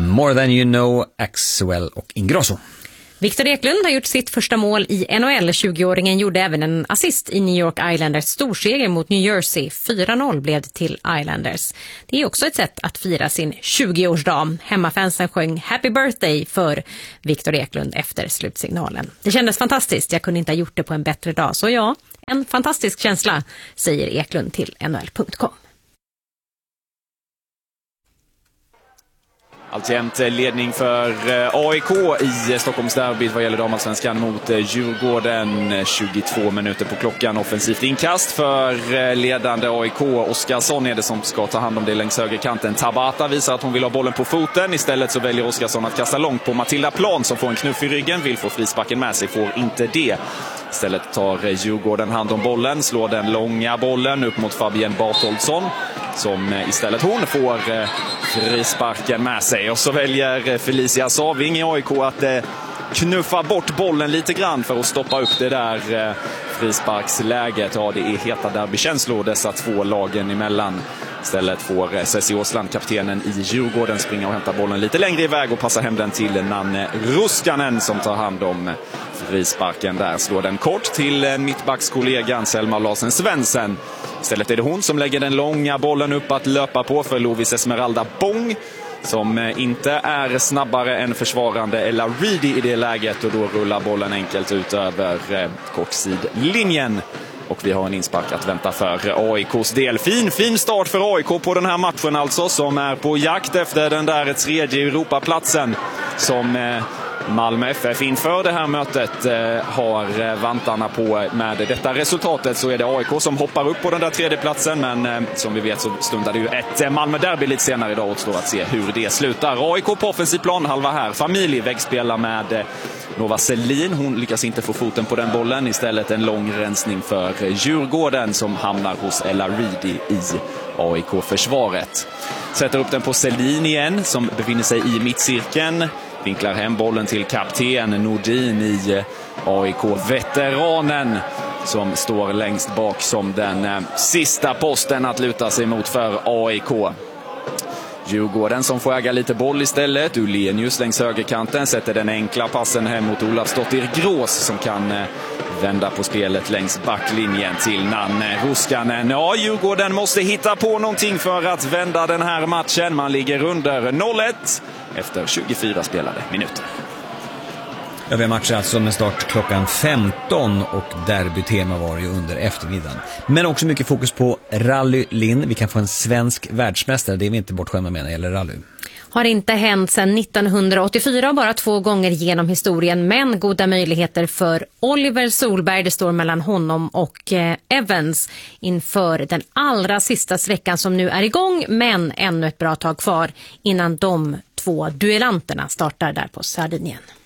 More Than You Know, Axwell och Ingrosso. Viktor Eklund har gjort sitt första mål i NHL. 20-åringen gjorde även en assist i New York Islanders storseger mot New Jersey. 4-0 blev det till Islanders. Det är också ett sätt att fira sin 20-årsdag. Hemmafansen sjöng Happy Birthday för Viktor Eklund efter slutsignalen. Det kändes fantastiskt. Jag kunde inte ha gjort det på en bättre dag. Så ja, en fantastisk känsla, säger Eklund till NHL.com. Alltjämt ledning för AIK i Stockholmsderbyt vad gäller damallsvenskan mot Djurgården. 22 minuter på klockan. Offensivt inkast för ledande AIK. Oskarsson är det som ska ta hand om det längs högerkanten. Tabata visar att hon vill ha bollen på foten. Istället så väljer Oskarsson att kasta långt på Matilda Plan som får en knuff i ryggen. Vill få frisparken med sig, får inte det. Istället tar Djurgården hand om bollen, slår den långa bollen upp mot Fabienne Bartoldsson som istället hon får frisparken med sig. Och så väljer Felicia Saving i AIK att knuffa bort bollen lite grann för att stoppa upp det där frisparksläget. Ja, det är heta derbykänslor dessa två lagen emellan. Istället får Ceci Åsland, kaptenen i Djurgården, springa och hämta bollen lite längre iväg och passa hem den till Nanne Ruskanen som tar hand om frisparken där. Slår den kort till mittbackskollegan Selma Larsen Svensson. Istället är det hon som lägger den långa bollen upp att löpa på för Lovis Esmeralda Bong som inte är snabbare än försvarande Ella Reedy i det läget, och då rullar bollen enkelt ut över kortsidlinjen. Och vi har en inspark att vänta för AIKs del. Fin start för AIK på den här matchen alltså, som är på jakt efter den där tredje Europaplatsen som Malmö FF inför det här mötet har vantarna på. Med detta resultatet så är det AIK som hoppar upp på den där tredje platsen, men som vi vet så stundar det ju ett Malmö-derby lite senare idag, återstår att se hur det slutar. AIK på offensiv plan, halva här. Familj vägspelar med Nova Selin. Hon lyckas inte få foten på den bollen. Istället en lång rensning för Djurgården som hamnar hos Ella Reedy i AIK-försvaret. Sätter upp den på Selin igen som befinner sig i mittcirkeln. Vinklar hem bollen till kapten Nordin i AIK-veteranen som står längst bak som den sista posten att luta sig mot för AIK. Djurgården som får äga lite boll istället. Ulenius längs högerkanten sätter den enkla passen hem mot Olafsdottir Grås som kan vända på spelet längs backlinjen till Nanne Ruskanen. Ja, Djurgården måste hitta på någonting för att vända den här matchen. Man ligger under 0-1 efter 24 spelade minuter. Övriga matcher alltså med start klockan 15 och derbytema var ju under eftermiddagen. Men också mycket fokus på Rally Linn. Vi kan få en svensk världsmästare, det är vi inte bortskämda med när det gäller rally. Har inte hänt sedan 1984, bara 2 gånger genom historien, men goda möjligheter för Oliver Solberg. Det står mellan honom och Evans inför den allra sista sträckan som nu är igång, men ännu ett bra tag kvar innan de 2 duellanterna startar där på Sardinien.